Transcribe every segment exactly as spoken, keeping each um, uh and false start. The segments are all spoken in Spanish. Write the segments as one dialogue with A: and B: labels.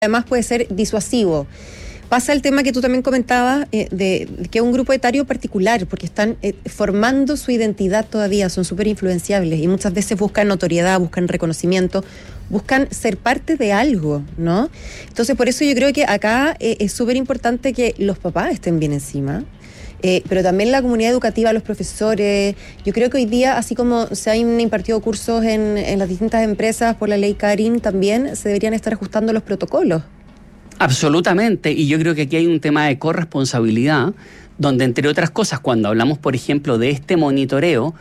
A: además puede ser disuasivo. Pasa el tema que tú también comentabas, eh, de, de que es un grupo etario particular, porque están eh, formando su identidad todavía, son súper influenciables y muchas veces buscan notoriedad, buscan reconocimiento, buscan ser parte de algo, ¿no? Entonces, por eso yo creo que acá eh, es súper importante que los papás estén bien encima. Eh, pero también la comunidad educativa, los profesores. Yo creo que hoy día, así como se han impartido cursos en, en las distintas empresas por la ley Karin, también se deberían estar ajustando los protocolos.
B: Absolutamente, y yo creo que aquí hay un tema de corresponsabilidad, donde entre otras cosas, cuando hablamos, por ejemplo, de este monitoreo,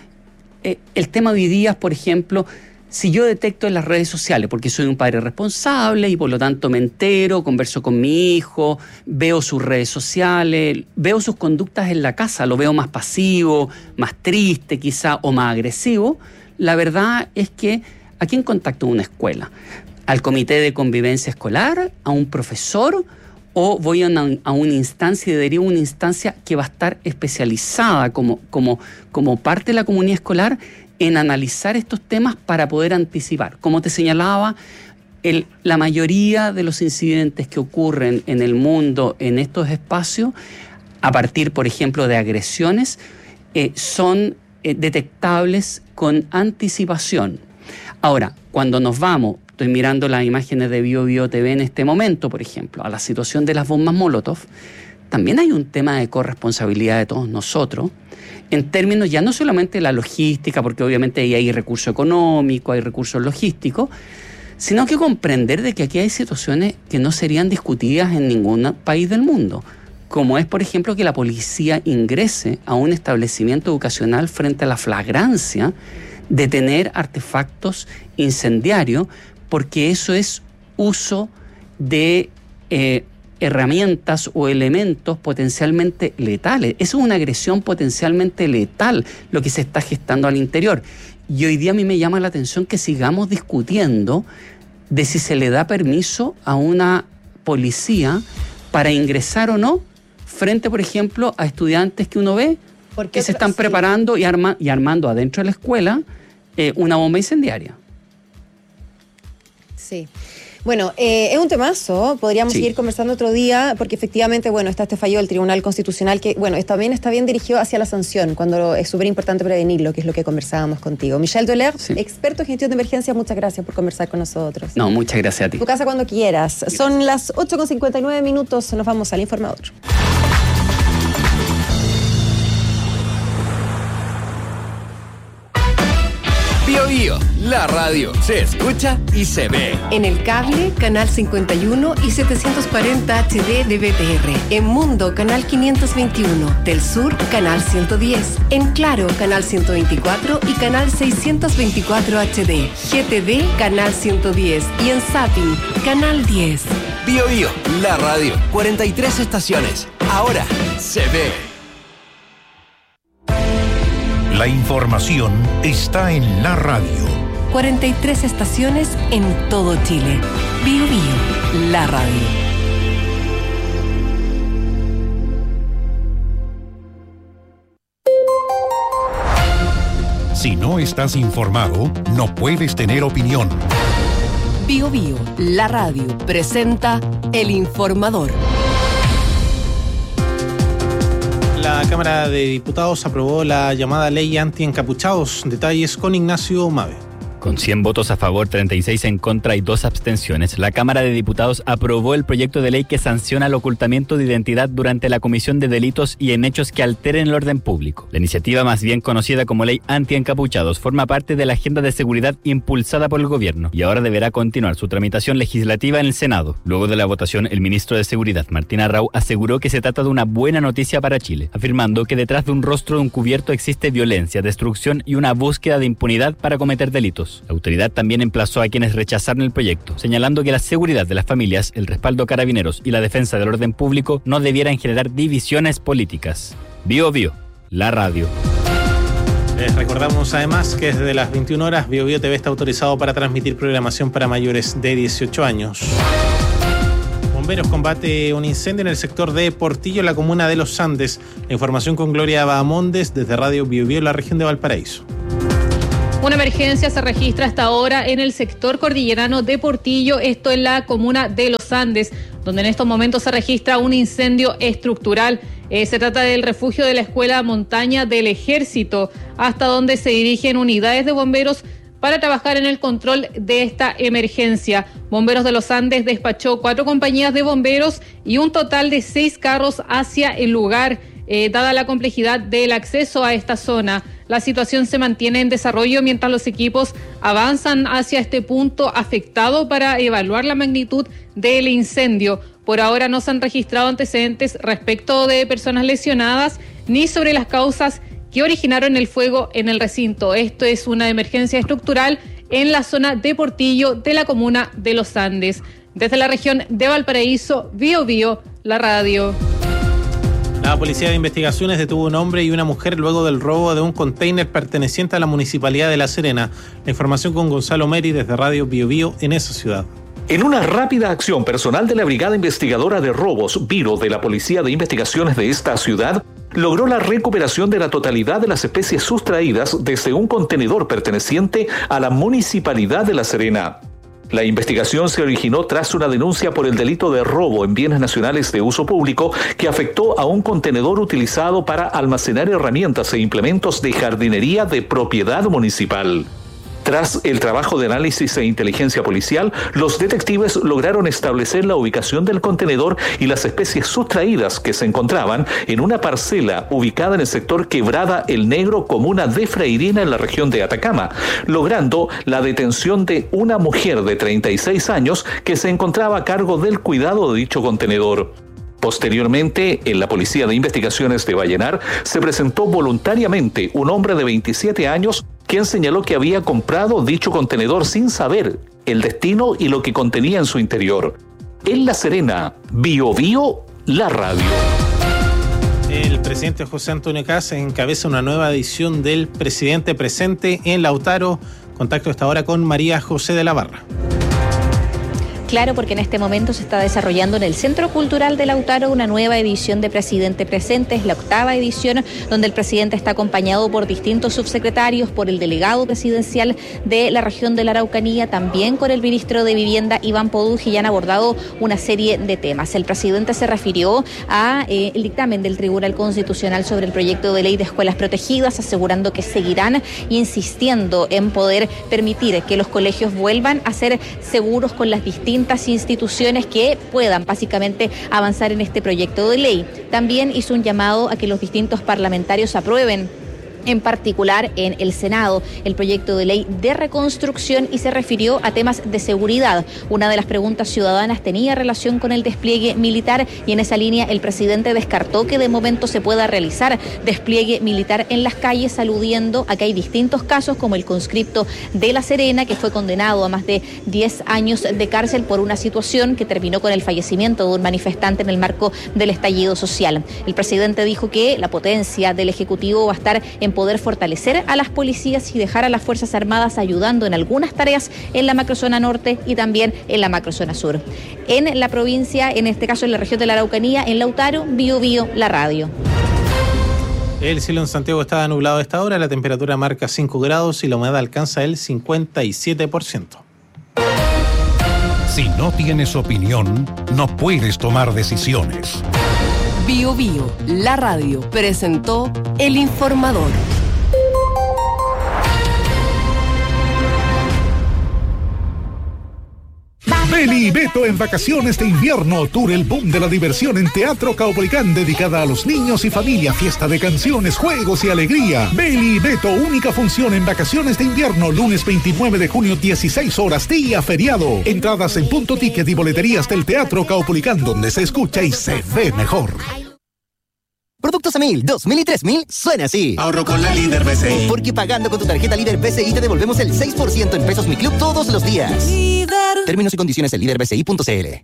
B: eh, el tema hoy día es, por ejemplo, si yo detecto en las redes sociales, porque soy un padre responsable y por lo tanto me entero, converso con mi hijo, veo sus redes sociales, veo sus conductas en la casa, lo veo más pasivo, más triste quizá o más agresivo, la verdad es que ¿a quién contacto en una escuela? ¿Al comité de convivencia escolar? ¿A un profesor? ¿O voy a una, a una instancia y derivo una instancia que va a estar especializada como, como, como parte de la comunidad escolar en analizar estos temas para poder anticipar? Como te señalaba, el, la mayoría de los incidentes que ocurren en el mundo en estos espacios, a partir, por ejemplo, de agresiones, eh, son eh, detectables con anticipación. Ahora, cuando nos vamos, estoy mirando las imágenes de Bio Bio T V en este momento, por ejemplo, a la situación de las bombas Molotov, también hay un tema de corresponsabilidad de todos nosotros, en términos ya no solamente de la logística, porque obviamente ahí hay recursos económicos, hay recursos logísticos, sino que comprender de que aquí hay situaciones que no serían discutidas en ningún país del mundo, como es, por ejemplo, que la policía ingrese a un establecimiento educacional frente a la flagrancia de tener artefactos incendiarios, porque eso es uso de eh, herramientas o elementos potencialmente letales. Eso es una agresión potencialmente letal, lo que se está gestando al interior. Y hoy día a mí me llama la atención que sigamos discutiendo de si se le da permiso a una policía para ingresar o no frente, por ejemplo, a estudiantes que uno ve que se están sí. preparando y, arma, y armando adentro de la escuela eh, una bomba incendiaria.
A: Sí. Bueno, eh, es un temazo, podríamos sí. seguir conversando otro día, porque efectivamente, bueno, está este fallo del Tribunal Constitucional que, bueno, también está bien dirigido hacia la sanción, cuando es súper importante prevenirlo, que es lo que conversábamos contigo. Michel Doler, sí. experto en gestión de emergencia, muchas gracias por conversar con nosotros.
B: No, muchas gracias a ti.
A: Tu casa cuando quieras. Gracias. Son las ocho con cincuenta y nueve minutos, nos vamos al informador.
C: Bio Bio, la radio se escucha y se ve.
D: En el cable, canal cincuenta y uno y setecientos cuarenta H D de B T R. En Mundo, canal quinientos veintiuno. Del Sur, canal ciento diez. En Claro, canal ciento veinticuatro y canal seiscientos veinticuatro H D. G T V, canal ciento diez. Y en Zapping, canal diez.
C: Bio Bio, la radio. cuarenta y tres estaciones. Ahora se ve.
E: La información está en la radio.
D: cuarenta y tres estaciones en todo Chile. Bio Bio, la radio.
E: Si no estás informado, no puedes tener opinión.
D: Bio Bio, la radio, presenta El Informador.
F: La Cámara de Diputados aprobó la llamada ley anti-encapuchados. Detalles con Ignacio Mave.
G: Con cien votos a favor, treinta y seis en contra y dos abstenciones, la Cámara de Diputados aprobó el proyecto de ley que sanciona el ocultamiento de identidad durante la comisión de delitos y en hechos que alteren el orden público. La iniciativa, más bien conocida como Ley Anti-Encapuchados, forma parte de la agenda de seguridad impulsada por el gobierno y ahora deberá continuar su tramitación legislativa en el Senado. Luego de la votación, el ministro de Seguridad, Martín Arrau, aseguró que se trata de una buena noticia para Chile, afirmando que detrás de un rostro encubierto existe violencia, destrucción y una búsqueda de impunidad para cometer delitos. La autoridad también emplazó a quienes rechazaron el proyecto, señalando que la seguridad de las familias, el respaldo a carabineros y la defensa del orden público no debieran generar divisiones políticas. Bio Bio, la radio.
F: Les recordamos además que desde las veintiuna horas Bio Bio T V está autorizado para transmitir programación para mayores de dieciocho años. Bomberos combate un incendio en el sector de Portillo, en la comuna de Los Andes. La información con Gloria Bahamondes desde Radio Bio Bio, la región de Valparaíso.
H: Una emergencia se registra hasta ahora en el sector cordillerano de Portillo, esto en la comuna de Los Andes, donde en estos momentos se registra un incendio estructural. Eh, se trata del refugio de la Escuela Montaña del Ejército, hasta donde se dirigen unidades de bomberos para trabajar en el control de esta emergencia. Bomberos de Los Andes despachó cuatro compañías de bomberos y un total de seis carros hacia el lugar, eh, dada la complejidad del acceso a esta zona. La situación se mantiene en desarrollo mientras los equipos avanzan hacia este punto afectado para evaluar la magnitud del incendio. Por ahora no se han registrado antecedentes respecto de personas lesionadas ni sobre las causas que originaron el fuego en el recinto. Esto es una emergencia estructural en la zona de Portillo de la comuna de Los Andes. Desde la región de Valparaíso, Bío Bío, la radio.
F: La Policía de Investigaciones detuvo a un hombre y una mujer luego del robo de un container perteneciente a la Municipalidad de La Serena. La información con Gonzalo Meri desde Radio Bío Bío en esa ciudad.
I: En una rápida acción, personal de la Brigada Investigadora de Robos, Viro, de la Policía de Investigaciones de esta ciudad, logró la recuperación de la totalidad de las especies sustraídas desde un contenedor perteneciente a la Municipalidad de La Serena. La investigación se originó tras una denuncia por el delito de robo en bienes nacionales de uso público que afectó a un contenedor utilizado para almacenar herramientas e implementos de jardinería de propiedad municipal. Tras el trabajo de análisis e inteligencia policial, los detectives lograron establecer la ubicación del contenedor y las especies sustraídas que se encontraban en una parcela ubicada en el sector Quebrada El Negro, comuna de Freirina, en la región de Atacama, logrando la detención de una mujer de treinta y seis años que se encontraba a cargo del cuidado de dicho contenedor. Posteriormente, en la Policía de Investigaciones de Vallenar, se presentó voluntariamente un hombre de veintisiete años quien señaló que había comprado dicho contenedor sin saber el destino y lo que contenía en su interior. En La Serena, Bío Bío, la radio.
F: El presidente José Antonio Kast encabeza una nueva edición del Presidente Presente en Lautaro. Contacto hasta ahora con María José de la Barra.
J: Claro, porque en este momento se está desarrollando en el Centro Cultural de Lautaro una nueva edición de Presidente Presente. Es la octava edición donde el presidente está acompañado por distintos subsecretarios, por el delegado presidencial de la región de la Araucanía, también con el ministro de Vivienda, Iván Poduje, y han abordado una serie de temas. El presidente se refirió a eh, el dictamen del Tribunal Constitucional sobre el proyecto de ley de escuelas protegidas, asegurando que seguirán insistiendo en poder permitir que los colegios vuelvan a ser seguros con las distintas instituciones que puedan básicamente avanzar en este proyecto de ley. También hizo un llamado a que los distintos parlamentarios aprueben, en particular en el Senado, el proyecto de ley de reconstrucción, y se refirió a temas de seguridad. Una de las preguntas ciudadanas tenía relación con el despliegue militar, y en esa línea el presidente descartó que de momento se pueda realizar despliegue militar en las calles, aludiendo a que hay distintos casos, como el conscripto de La Serena, que fue condenado a más de diez años de cárcel por una situación que terminó con el fallecimiento de un manifestante en el marco del estallido social. El presidente dijo que la potencia del Ejecutivo va a estar en poder fortalecer a las policías y dejar a las Fuerzas Armadas ayudando en algunas tareas en la macrozona norte y también en la macrozona sur. En la provincia, en este caso en la región de la Araucanía, en Lautaro, Bío Bío, la radio.
F: El cielo en Santiago está nublado a esta hora, la temperatura marca cinco grados y la humedad alcanza el cincuenta y siete por ciento.
E: Si no tienes opinión, no puedes tomar decisiones.
D: Bío Bío, la radio, presentó El Informador.
E: Beli y Beto en vacaciones de invierno. Tour El Boom de la Diversión en Teatro Caupolicán, dedicada a los niños y familia. Fiesta de canciones, juegos y alegría. Beli y Beto, única función en vacaciones de invierno. Lunes veintinueve de junio, dieciséis horas, día feriado. Entradas en Punto Ticket y boleterías del Teatro Caupolicán, donde se escucha y se ve mejor.
K: Productos a mil, dos mil y tres mil suena así.
L: Ahorro con la Líder B C I.
K: Porque pagando con tu tarjeta Líder B C I te devolvemos el seis por ciento en Pesos Mi Club todos los días. Líder. Términos y condiciones en líder b c i punto c l.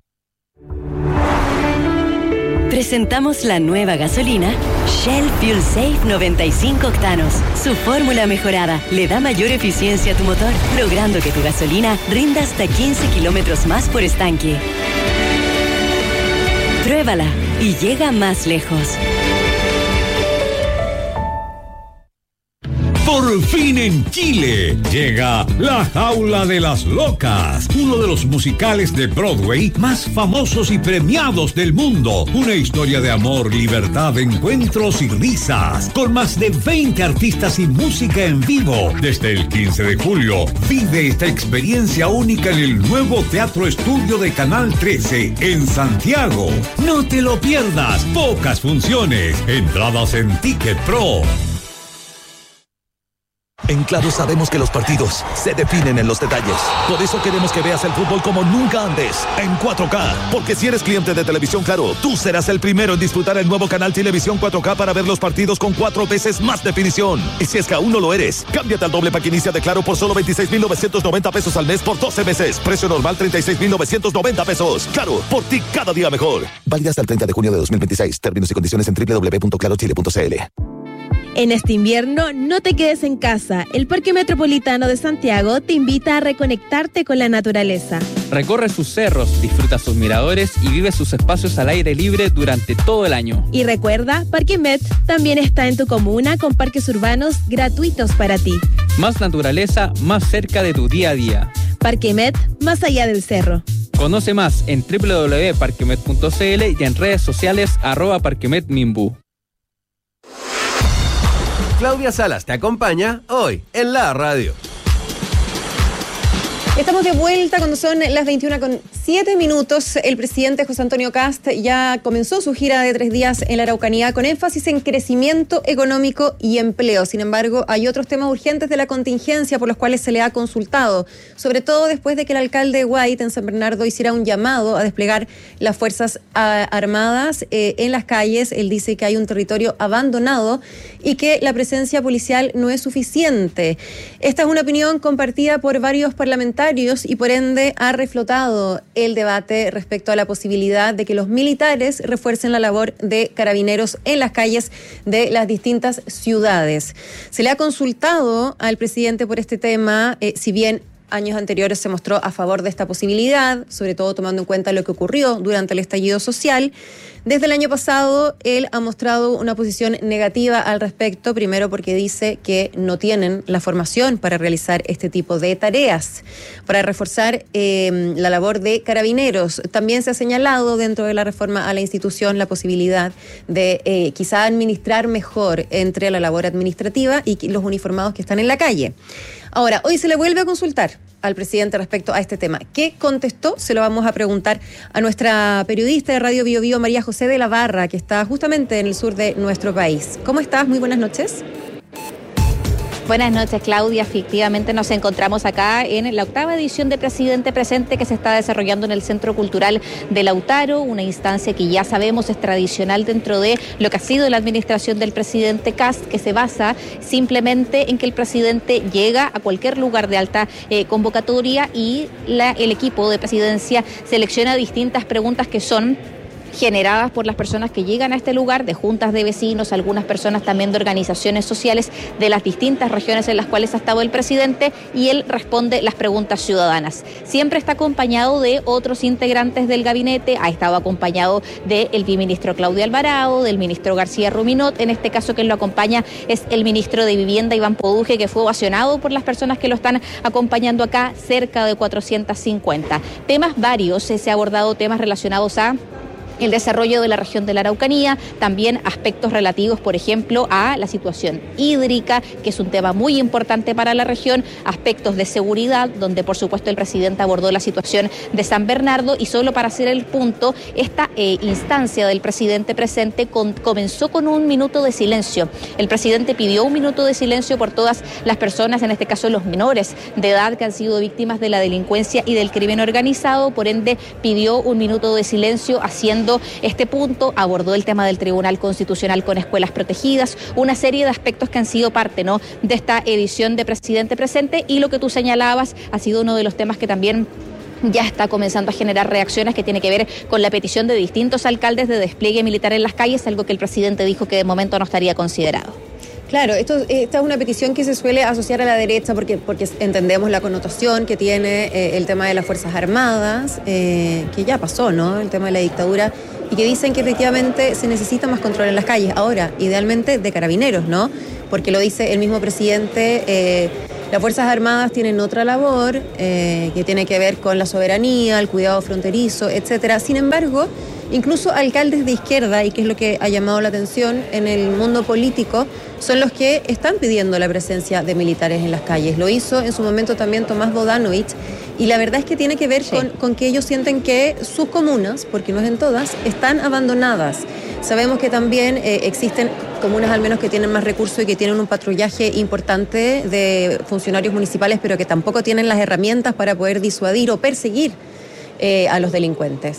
M: Presentamos la nueva gasolina Shell Fuel Safe noventa y cinco octanos. Su fórmula mejorada le da mayor eficiencia a tu motor, logrando que tu gasolina rinda hasta quince kilómetros más por estanque. Pruébala y llega más lejos.
L: Por fin en Chile llega La Jaula de las Locas, uno de los musicales de Broadway más famosos y premiados del mundo. Una historia de amor, libertad, encuentros y risas, con más de veinte artistas y música en vivo. Desde el quince de julio, vive esta experiencia única en el nuevo Teatro Estudio de Canal trece en Santiago. No te lo pierdas, pocas funciones, entradas en Ticket Pro.
N: En Claro sabemos que los partidos se definen en los detalles. Por eso queremos que veas el fútbol como nunca antes, en cuatro K. Porque si eres cliente de Televisión Claro, tú serás el primero en disfrutar el nuevo canal Televisión cuatro K para ver los partidos con cuatro veces más definición. Y si es que aún no lo eres, cámbiate al doble pack inicia de Claro por solo veintiséis mil novecientos noventa pesos al mes por doce meses. Precio normal treinta y seis mil novecientos noventa pesos. Claro, por ti cada día mejor. Válida hasta el treinta de junio de dos mil veintiséis. Términos y condiciones en doble u doble u doble u punto claro chile punto c l.
O: En este invierno, no te quedes en casa. El Parque Metropolitano de Santiago te invita a reconectarte con la naturaleza.
P: Recorre sus cerros, disfruta sus miradores y vive sus espacios al aire libre durante todo el año.
O: Y recuerda, Parque Met también está en tu comuna con parques urbanos gratuitos para ti.
P: Más naturaleza, más cerca de tu día a día.
O: Parque Met, más allá del cerro.
P: Conoce más en doble u doble u doble u punto parquemet punto c l y en redes sociales arroba parquemetminbu.
C: Claudia Salas te acompaña hoy en la radio.
A: Estamos de vuelta cuando son las veintiuna con siete minutos. El presidente José Antonio Kast ya comenzó su gira de tres días en la Araucanía con énfasis en crecimiento económico y empleo. Sin embargo, hay otros temas urgentes de la contingencia por los cuales se le ha consultado, sobre todo después de que el alcalde White en San Bernardo hiciera un llamado a desplegar las Fuerzas Armadas eh, en las calles. Él dice que hay un territorio abandonado y que la presencia policial no es suficiente. Esta es una opinión compartida por varios parlamentarios y por ende ha reflotado el debate respecto a la posibilidad de que los militares refuercen la labor de carabineros en las calles de las distintas ciudades. Se le ha consultado al presidente por este tema, eh, si bien años anteriores se mostró a favor de esta posibilidad, sobre todo tomando en cuenta lo que ocurrió durante el estallido social. Desde el año pasado, él ha mostrado una posición negativa al respecto, primero porque dice que no tienen la formación para realizar este tipo de tareas, para reforzar eh, la labor de carabineros. También se ha señalado dentro de la reforma a la institución la posibilidad de eh, quizá administrar mejor entre la labor administrativa y los uniformados que están en la calle. Ahora, hoy se le vuelve a consultar al presidente respecto a este tema. ¿Qué contestó? Se lo vamos a preguntar a nuestra periodista de Radio Bio Bio, María José de la Barra, que está justamente en el sur de nuestro país. ¿Cómo estás? Muy buenas noches.
J: Buenas noches, Claudia. Efectivamente nos encontramos acá en la octava edición de Presidente Presente que se está desarrollando en el Centro Cultural de Lautaro, una instancia que ya sabemos es tradicional dentro de lo que ha sido la administración del presidente Kast, que se basa simplemente en que el presidente llega a cualquier lugar de alta eh, convocatoria y la, el equipo de presidencia selecciona distintas preguntas que son generadas por las personas que llegan a este lugar, de juntas de vecinos, algunas personas también de organizaciones sociales de las distintas regiones en las cuales ha estado el presidente, y él responde las preguntas ciudadanas. Siempre está acompañado de otros integrantes del gabinete, ha estado acompañado del viceministro Claudio Alvarado, del ministro García Ruminot, en este caso quien lo acompaña es el ministro de Vivienda, Iván Poduje, que fue ovacionado por las personas que lo están acompañando acá, cerca de cuatrocientos cincuenta. Temas varios, se ha abordado temas relacionados a el desarrollo de la región de la Araucanía, también aspectos relativos, por ejemplo, a la situación hídrica, que es un tema muy importante para la región, aspectos de seguridad, donde por supuesto el presidente abordó la situación de San Bernardo, y solo para hacer el punto, esta eh, instancia del presidente presente con, comenzó con un minuto de silencio. El presidente pidió un minuto de silencio por todas las personas, en este caso los menores de edad que han sido víctimas de la delincuencia y del crimen organizado, por ende pidió un minuto de silencio haciendo este punto, abordó el tema del Tribunal Constitucional con escuelas protegidas, una serie de aspectos que han sido parte, ¿no?, de esta edición de Presidente Presente, y lo que tú señalabas ha sido uno de los temas que también ya está comenzando a generar reacciones, que tiene que ver con la petición de distintos alcaldes de despliegue militar en las calles, algo que el presidente dijo que de momento no estaría considerado.
A: Claro, esto, esta es una petición que se suele asociar a la derecha porque, porque entendemos la connotación que tiene eh, el tema de las Fuerzas Armadas, eh, que ya pasó, ¿no? El tema de la dictadura, y que dicen que efectivamente se necesita más control en las calles. Ahora, idealmente de carabineros, ¿no? Porque lo dice el mismo presidente, eh, las Fuerzas Armadas tienen otra labor eh, que tiene que ver con la soberanía, el cuidado fronterizo, etcétera. Sin embargo, incluso alcaldes de izquierda, y que es lo que ha llamado la atención en el mundo político, son los que están pidiendo la presencia de militares en las calles. Lo hizo en su momento también Tomás Bodanovich, y la verdad es que tiene que ver sí. con, con que ellos sienten que sus comunas, porque no es en todas, están abandonadas. Sabemos que también eh, existen comunas al menos que tienen más recursos y que tienen un patrullaje importante de funcionarios municipales, pero que tampoco tienen las herramientas para poder disuadir o perseguir eh, a los delincuentes.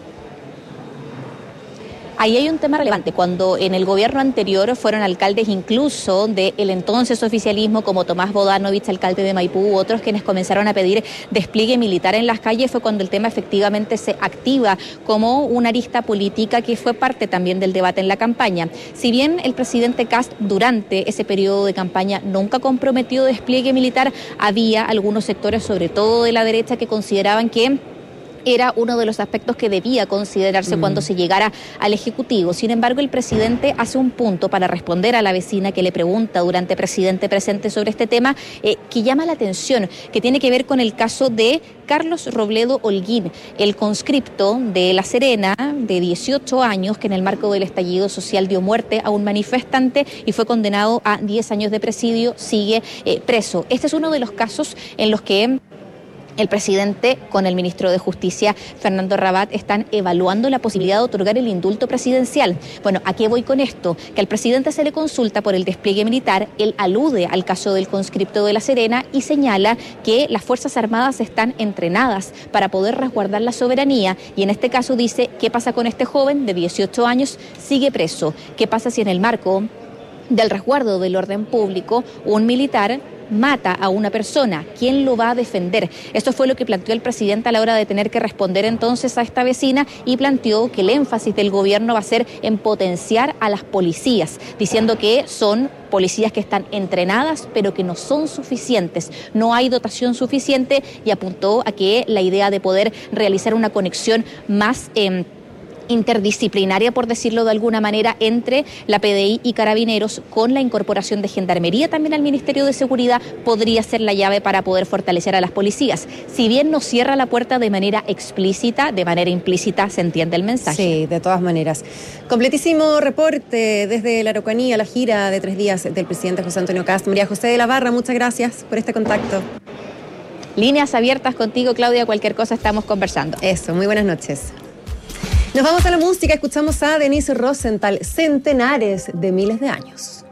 J: Ahí hay un tema relevante. Cuando en el gobierno anterior fueron alcaldes incluso del entonces oficialismo, como Tomás Bodanovich, alcalde de Maipú, u otros quienes comenzaron a pedir despliegue militar en las calles, fue cuando el tema efectivamente se activa como una arista política que fue parte también del debate en la campaña. Si bien el presidente Kast durante ese periodo de campaña nunca comprometió despliegue militar, había algunos sectores, sobre todo de la derecha, que consideraban que era uno de los aspectos que debía considerarse mm. cuando se llegara al Ejecutivo. Sin embargo, el presidente hace un punto para responder a la vecina que le pregunta durante Presidente Presente sobre este tema, eh, que llama la atención, que tiene que ver con el caso de Carlos Robledo Holguín, el conscripto de La Serena, de dieciocho años, que en el marco del estallido social dio muerte a un manifestante y fue condenado a diez años de presidio, sigue eh, preso. Este es uno de los casos en los que el presidente con el ministro de Justicia, Fernando Rabat, están evaluando la posibilidad de otorgar el indulto presidencial. Bueno, ¿a qué voy con esto? Que al presidente se le consulta por el despliegue militar, él alude al caso del conscripto de La Serena y señala que las Fuerzas Armadas están entrenadas para poder resguardar la soberanía, y en este caso dice, ¿qué pasa con este joven de dieciocho años? Sigue preso. ¿Qué pasa si en el marco del resguardo del orden público un militar mata a una persona? ¿Quién lo va a defender? Esto fue lo que planteó el presidente a la hora de tener que responder entonces a esta vecina, y planteó que el énfasis del gobierno va a ser en potenciar a las policías, diciendo que son policías que están entrenadas, pero que no son suficientes, no hay dotación suficiente, y apuntó a que la idea de poder realizar una conexión más eh, interdisciplinaria, por decirlo de alguna manera, entre la P D I y Carabineros, con la incorporación de Gendarmería también al Ministerio de Seguridad, podría ser la llave para poder fortalecer a las policías. Si bien no cierra la puerta de manera explícita, de manera implícita se entiende el mensaje.
A: Sí, de todas maneras. Completísimo reporte desde la Araucanía, la gira de tres días del presidente José Antonio Kast. María José de la Barra, muchas gracias por este contacto.
J: Líneas abiertas contigo, Claudia, cualquier cosa estamos conversando.
A: Eso, muy buenas noches. Nos vamos a la música, escuchamos a Denise Rosenthal, Centenares de Miles de Años.